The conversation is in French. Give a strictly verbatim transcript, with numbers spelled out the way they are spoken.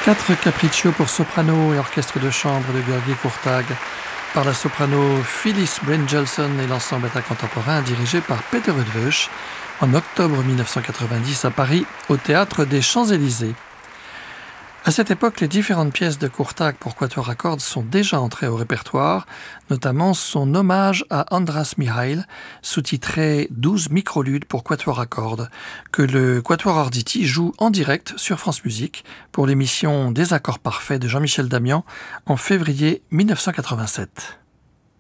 Quatre capriccio pour soprano et orchestre de chambre de György Kurtág par la soprano Phyllis Brynjolfsson et l'ensemble état contemporain dirigé par Peter Eötvös en octobre mille neuf cent quatre-vingt-dix à Paris au Théâtre des Champs-Élysées. À cette époque, les différentes pièces de Kurtág pour quatuor à cordes sont déjà entrées au répertoire, notamment son hommage à András Mihail, sous-titré douze microludes pour quatuor à cordes, que le Quatuor Arditi joue en direct sur France Musique pour l'émission Des accords parfaits de Jean-Michel Damian en février mille neuf cent quatre-vingt-sept.